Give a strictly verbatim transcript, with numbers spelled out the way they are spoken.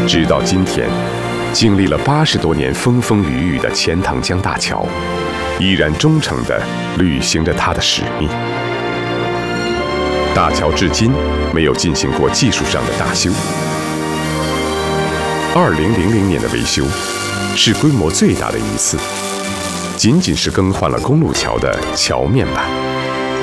直到今天，经历了八十多年风风雨雨的钱塘江大桥，依然忠诚地履行着它的使命。大桥至今没有进行过技术上的大修。二零零零年的维修是规模最大的一次，仅仅是更换了公路桥的桥面板。